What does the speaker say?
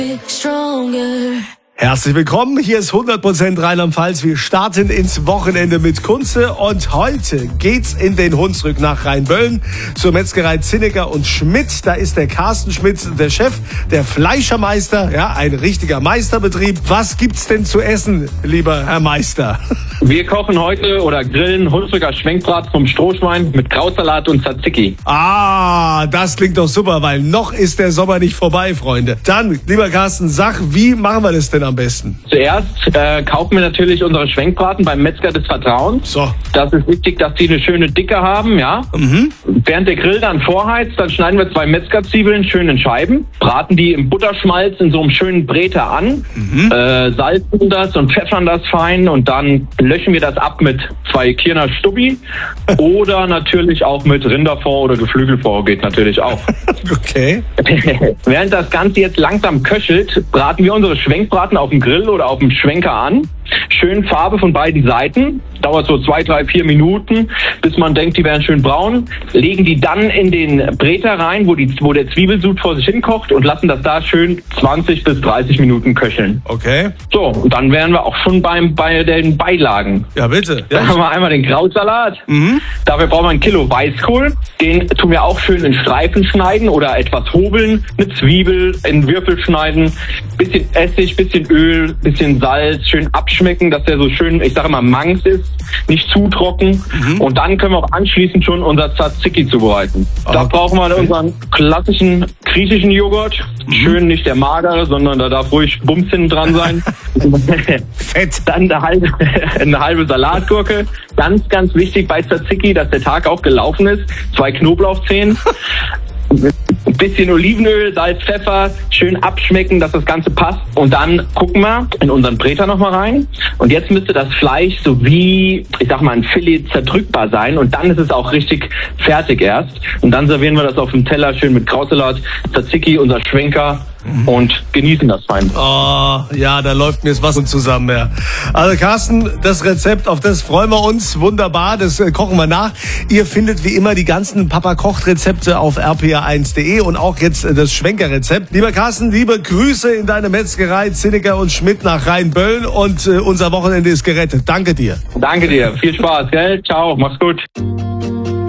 Herzlich willkommen, hier ist 100% Rheinland-Pfalz. Wir starten ins Wochenende mit Kunze und heute geht's in den Hunsrück nach Rheinböllen zur Metzgerei Zinnecker und Schmidt. Da ist der Carsten Schmidt, der Chef, der Fleischermeister, ja, ein richtiger Meisterbetrieb. Was gibt's denn zu essen, lieber Herr Meister? Wir kochen heute oder grillen Hunsrücker Schwenkbrat vom Strohschwein mit Krautsalat und Tzatziki. Ah, das klingt doch super, weil noch ist der Sommer nicht vorbei, Freunde. Dann, lieber Carsten, sag, wie machen wir das denn am besten? Zuerst kaufen wir natürlich unsere Schwenkbraten beim Metzger des Vertrauens. So. Das ist wichtig, dass die eine schöne Dicke haben, ja. Während der Grill dann vorheizt, dann schneiden wir 2 Metzgerzwiebeln schön in Scheiben, braten die im Butterschmalz in so einem schönen Bräter an, salzen das und pfeffern das fein und dann löschen wir das ab mit 2 Kirner Stubbi oder natürlich auch mit Rinderfond oder Geflügelfond, geht natürlich auch. Okay. Während das Ganze jetzt langsam köchelt, braten wir unsere Schwenkbraten auf dem Grill oder auf dem Schwenker an. Schön Farbe von beiden Seiten. Dauert so 2, 3, 4 Minuten, bis man denkt, die werden schön braun. Legen die dann in den Bräter rein, wo der Zwiebelsud vor sich hin kocht und lassen das da schön 20 bis 30 Minuten köcheln. Okay. So, und dann wären wir auch schon bei den Beilagen. Ja, bitte. Ja. Dann haben wir einmal den Krautsalat. Dafür brauchen wir 1 Kilo Weißkohl. Den tun wir auch schön in Streifen schneiden oder etwas hobeln. Eine Zwiebel in Würfel schneiden. Bisschen Essig, bisschen Öl, bisschen Salz. Schön abschmecken, dass der so schön, ich sage immer, mangs ist. Nicht zu trocken. Und dann können wir auch anschließend schon unser Tzatziki zubereiten. Da brauchen wir unseren klassischen griechischen Joghurt. Schön nicht der magere, sondern da darf ruhig Bums hinten dran sein. Fett. Dann eine halbe Salatgurke. Ganz, ganz wichtig bei Tzatziki, dass der Tag auch gelaufen ist. 2 Knoblauchzehen. Ein bisschen Olivenöl, Salz, Pfeffer, schön abschmecken, dass das Ganze passt. Und dann gucken wir in unseren Bräter nochmal rein. Und jetzt müsste das Fleisch so wie, ich sag mal, ein Filet zerdrückbar sein. Und dann ist es auch richtig fertig erst. Und dann servieren wir das auf dem Teller schön mit Krautsalat, Tzatziki, unser Schwenker. Und genießen das fein. Oh, ja, da läuft mir jetzt was zusammen, ja. Also Carsten, das Rezept, auf das freuen wir uns. Wunderbar, das kochen wir nach. Ihr findet wie immer die ganzen Papa-Kocht-Rezepte auf rpa1.de und auch jetzt das Schwenker-Rezept. Lieber Carsten, liebe Grüße in deine Metzgerei Zinnecker und Schmidt nach Rheinböllen und unser Wochenende ist gerettet. Danke dir. Danke dir, viel Spaß, gell? Ciao, mach's gut.